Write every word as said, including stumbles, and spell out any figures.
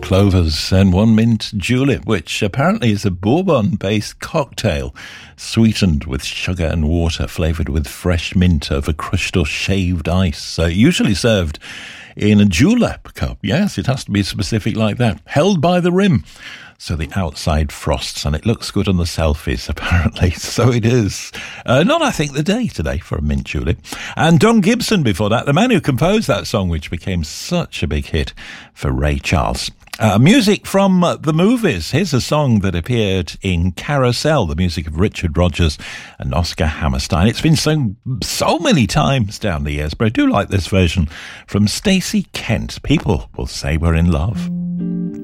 clovers and one mint julep, which apparently is a bourbon-based cocktail sweetened with sugar and water, flavoured with fresh mint over crushed or shaved ice. Uh, usually served in a julep cup. Yes, it has to be specific like that. Held by the rim, so the outside frosts, and it looks good on the selfies, apparently. So it is. Uh, not, I think, the day today for a mint julep. And Don Gibson before that, the man who composed that song, which became such a big hit for Ray Charles. Uh, music from uh, the movies. Here's a song that appeared in Carousel, the music of Richard Rodgers and Oscar Hammerstein. It's been sung so many times down the years, but I do like this version from Stacey Kent. People will say we're in love.